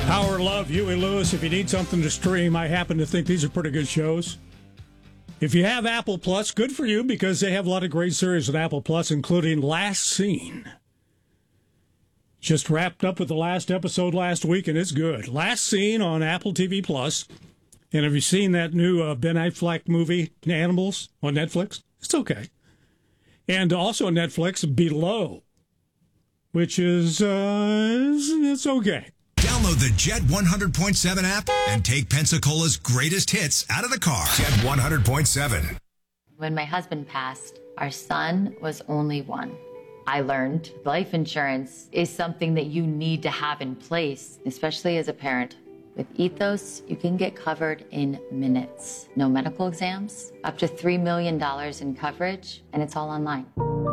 Power Love, Huey Lewis. If you need something to stream, I happen to think these are pretty good shows. If you have Apple Plus, good for you, because they have a lot of great series on Apple Plus, including Last Scene. Just wrapped up with the last episode last week, and it's good. Last Scene on Apple TV Plus. And have you seen that new Ben Affleck movie, Animals, on Netflix? It's okay. And also on Netflix, Below, which is, it's okay. Download the Jet 100.7 app and take Pensacola's greatest hits out of the car. Jet 100.7. When my husband passed, our son was only one. I learned life insurance is something that you need to have in place, especially as a parent. With Ethos, you can get covered in minutes. No medical exams, up to $3 million in coverage, and it's all online.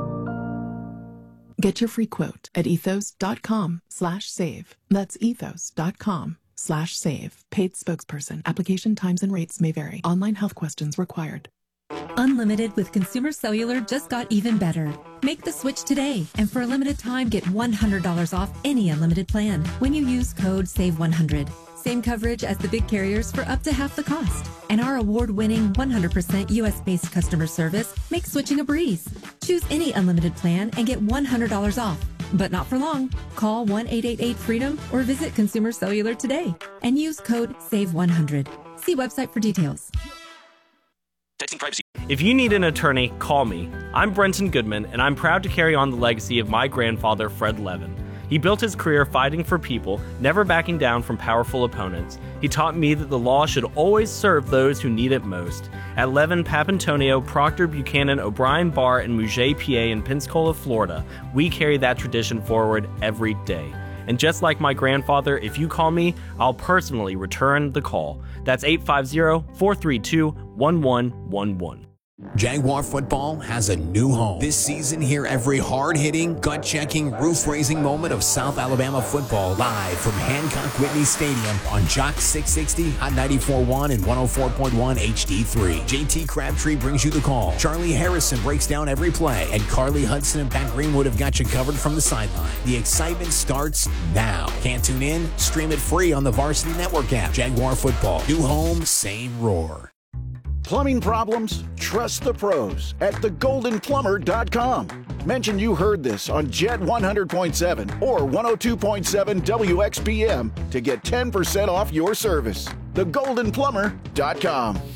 Get your free quote at ethos.com/save. That's ethos.com/save. Paid spokesperson. Application times and rates may vary. Online health questions required. Unlimited with Consumer Cellular just got even better. Make the switch today, and for a limited time, get $100 off any unlimited plan when you use code SAVE100. Same coverage as the big carriers for up to half the cost. And our award-winning 100% U.S.-based customer service makes switching a breeze. Choose any unlimited plan and get $100 off. But not for long. Call 1-888-FREEDOM or visit Consumer Cellular today and use code SAVE100. See website for details. If you need an attorney, call me. I'm Brenton Goodman, and I'm proud to carry on the legacy of my grandfather, Fred Levin. He built his career fighting for people, never backing down from powerful opponents. He taught me that the law should always serve those who need it most. At Levin, Papantonio, Proctor, Buchanan, O'Brien, Barr, and Mugay, PA in Pensacola, Florida, we carry that tradition forward every day. And just like my grandfather, if you call me, I'll personally return the call. That's 850-432-1111. Jaguar football has a new home. This season, hear every hard-hitting, gut-checking, roof-raising moment of South Alabama football live from Hancock Whitney Stadium on Jock 660, Hot 94.1, and 104.1 HD3. JT Crabtree brings you the call. Charlie Harrison breaks down every play, and Carly Hudson and Pat Greenwood have got you covered from the sideline. The excitement starts now. Can't tune in? Stream it free on the Varsity Network app. Jaguar football. New home, same roar. Plumbing problems? Trust the pros at thegoldenplumber.com. Mention you heard this on Jet 100.7 or 102.7 WXPM to get 10% off your service. Thegoldenplumber.com.